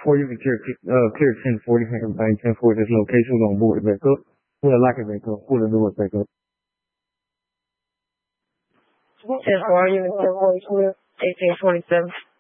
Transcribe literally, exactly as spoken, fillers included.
Or you can clear uh clear ten forty, everybody ten forty, this location, we're gonna board it back up. We'll lock it back up, pull the doors back up. ten forty, ten forty, eighteen twenty-seven.